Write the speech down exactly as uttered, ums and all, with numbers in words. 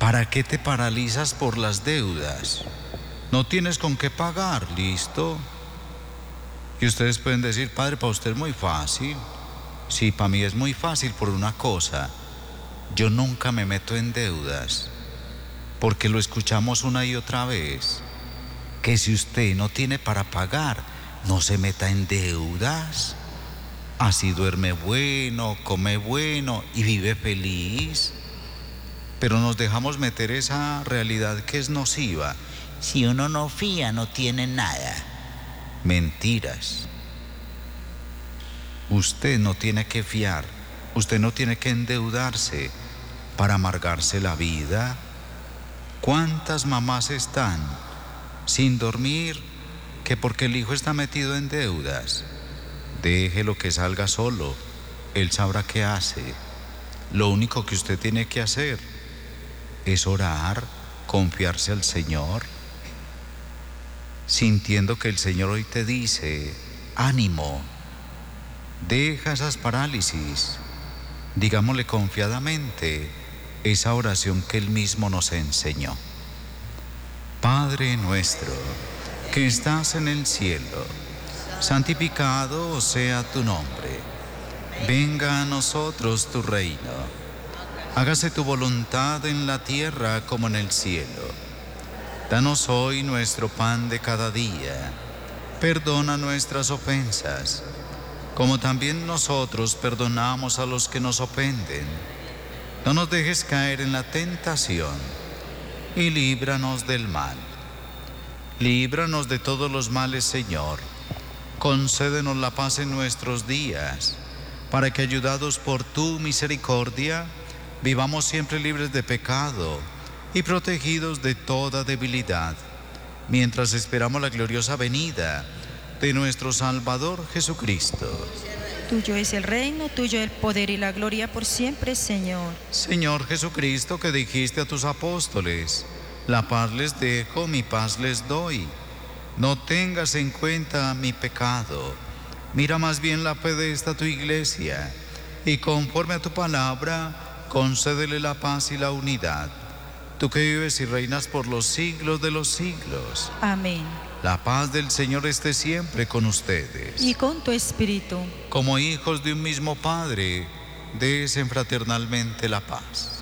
¿Para qué te paralizas por las deudas? No tienes con qué pagar, ¿listo? Y ustedes pueden decir, padre, para usted es muy fácil. Sí, para mí es muy fácil por una cosa. Yo nunca me meto en deudas, porque lo escuchamos una y otra vez, que si usted no tiene para pagar, no se meta en deudas. Así duerme bueno, come bueno y vive feliz. Pero nos dejamos meter esa realidad que es nociva. Si uno no fía, no tiene nada. Mentiras. Usted no tiene que fiar, usted no tiene que endeudarse para amargarse la vida. ¿Cuántas mamás están sin dormir que porque el hijo está metido en deudas? Déjelo que salga solo, él sabrá qué hace. Lo único que usted tiene que hacer es orar, confiarse al Señor, sintiendo que el Señor hoy te dice, ánimo, deja esas parálisis, digámosle confiadamente esa oración que Él mismo nos enseñó. Padre nuestro, que estás en el cielo, santificado sea tu nombre. Venga a nosotros tu reino. Hágase tu voluntad en la tierra como en el cielo. Danos hoy nuestro pan de cada día. Perdona nuestras ofensas, como también nosotros perdonamos a los que nos ofenden. No nos dejes caer en la tentación y líbranos del mal. Líbranos de todos los males, Señor. Concédenos la paz en nuestros días, para que, ayudados por tu misericordia, vivamos siempre libres de pecado y protegidos de toda debilidad, mientras esperamos la gloriosa venida de nuestro Salvador Jesucristo. Tuyo es el reino, tuyo el poder y la gloria por siempre, Señor. Señor Jesucristo, que dijiste a tus apóstoles, la paz les dejo, mi paz les doy. No tengas en cuenta mi pecado, mira más bien la fe de esta tu iglesia, y conforme a tu palabra, concédele la paz y la unidad. Tú que vives y reinas por los siglos de los siglos. Amén. La paz del Señor esté siempre con ustedes. Y con tu espíritu. Como hijos de un mismo Padre, desen fraternalmente la paz.